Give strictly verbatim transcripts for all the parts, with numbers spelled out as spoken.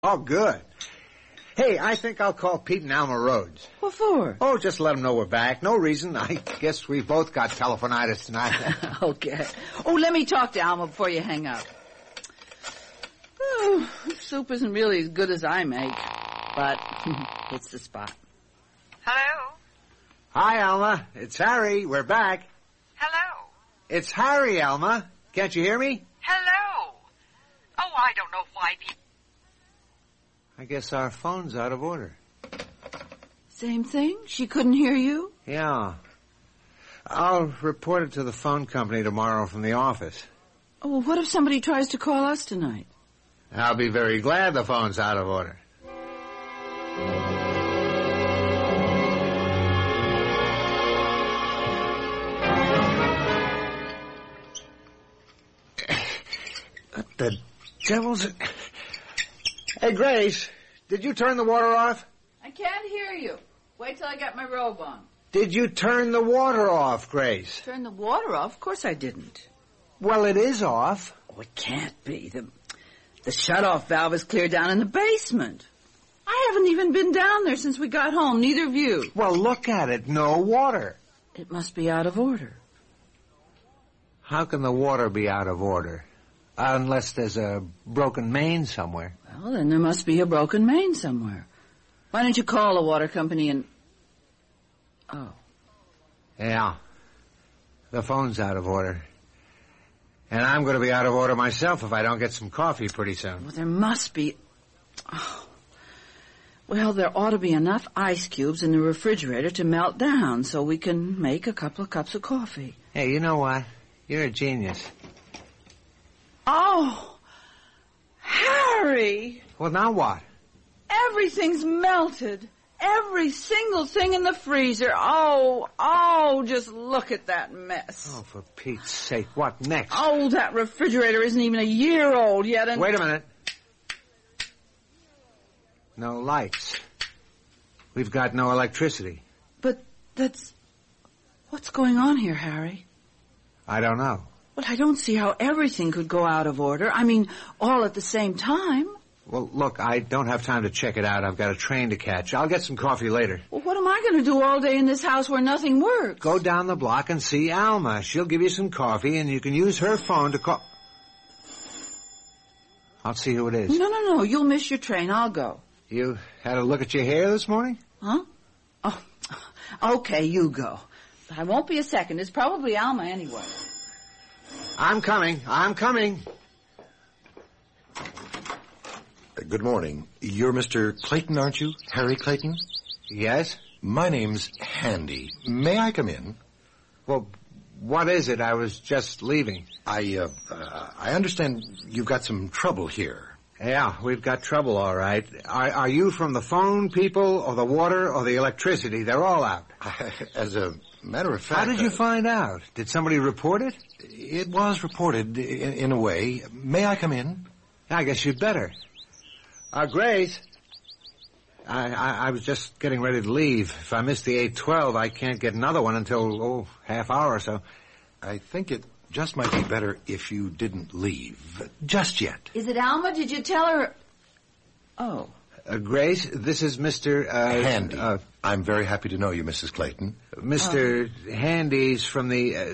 Oh, good. Hey, I think I'll call Pete and Alma Rhodes. What for? Oh, just let them know we're back. No reason. I guess we both got telephonitis tonight. Okay. Oh, let me talk to Alma before you hang up. Oh, soup isn't really as good as I make, but it's the spot. Hello? Hi, Alma. It's Harry. We're back. Hello? It's Harry, Alma. Can't you hear me? Hello? Oh, I don't know why people... I guess our phone's out of order. Same thing? She couldn't hear you? Yeah. I'll report it to the phone company tomorrow from the office. Oh, well, what if somebody tries to call us tonight? I'll be very glad the phone's out of order. What the devil's... Hey, Grace, did you turn the water off? I can't hear you. Wait till I get my robe on. Did you turn the water off, Grace? Turn the water off? Of course I didn't. Well, it is off. Oh, it can't be. The, the shut-off valve is clear down in the basement. I haven't even been down there since we got home, neither of you. Well, look at it. No water. It must be out of order. How can the water be out of order? Unless there's a broken main somewhere. Well, then there must be a broken main somewhere. Why don't you call the water company and... Oh. Yeah. The phone's out of order. And I'm going to be out of order myself if I don't get some coffee pretty soon. Well, there must be... Oh. Well, there ought to be enough ice cubes in the refrigerator to melt down so we can make a couple of cups of coffee. Hey, you know what? You're a genius. Oh, Harry! Well, now what? Everything's melted. Every single thing in the freezer. Oh, oh, just look at that mess. Oh, for Pete's sake, what next? Oh, that refrigerator isn't even a year old yet, and... Wait a minute. No lights. We've got no electricity. But that's... What's going on here, Harry? I don't know. Well, I don't see how everything could go out of order. I mean, all at the same time. Well, look, I don't have time to check it out. I've got a train to catch. I'll get some coffee later. Well, what am I going to do all day in this house where nothing works? Go down the block and see Alma. She'll give you some coffee, and you can use her phone to call... I'll see who it is. No, no, no. You'll miss your train. I'll go. You had a look at your hair this morning? Huh? Oh, okay, you go. I won't be a second. It's probably Alma anyway. I'm coming. I'm coming. Good morning. You're Mister Clayton, aren't you? Harry Clayton? Yes? My name's Handy. May I come in? Well, what is it? I was just leaving. I, uh, uh, I understand you've got some trouble here. Yeah, we've got trouble, all right. Are, are you from the phone people or the water or the electricity? They're all out. I, as a matter of fact... How did you uh, find out? Did somebody report it? It was reported in, in a way. May I come in? I guess you'd better. Uh, Grace, I, I, I was just getting ready to leave. If I miss the eight twelve, I can't get another one until, oh, half hour or so. I think it just might be better if you didn't leave. Just yet. Is it Alma? Did you tell her? Oh. Uh, Grace, this is Mister Uh, Handy. Uh, I'm very happy to know you, Missus Clayton. Mister Oh. Handy's from the... Uh,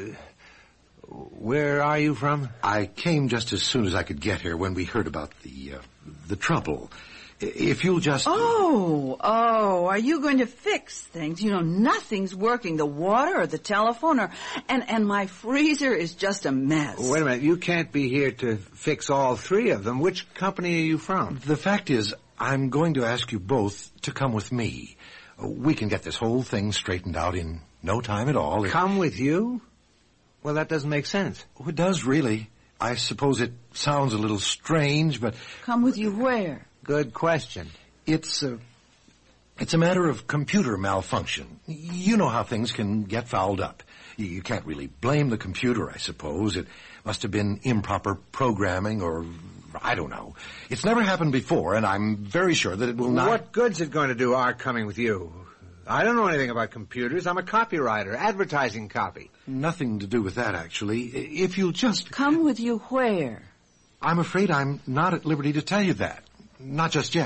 where are you from? I came just as soon as I could get here when we heard about the, uh, the trouble. If you'll just... Oh, oh, are you going to fix things? You know, nothing's working. The water or the telephone or... And, and my freezer is just a mess. Wait a minute. You can't be here to fix all three of them. Which company are you from? The fact is, I'm going to ask you both to come with me. We can get this whole thing straightened out in no time at all. Come with you? Well, that doesn't make sense. Oh, it does, really. I suppose it sounds a little strange, but... Come with you where? Good question. It's a, it's a matter of computer malfunction. You know how things can get fouled up. You, you can't really blame the computer, I suppose. It must have been improper programming or, I don't know. It's never happened before, and I'm very sure that it will not... What good's it going to do our coming with you? I don't know anything about computers. I'm a copywriter, advertising copy. Nothing to do with that, actually. If you'll just... Come with you where? I'm afraid I'm not at liberty to tell you that. Not just yet.